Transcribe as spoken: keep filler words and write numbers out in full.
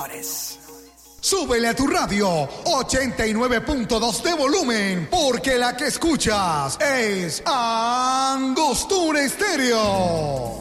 menores. Súbele a tu radio ochenta y nueve punto dos de volumen, porque la que escuchas es Angostura Estéreo.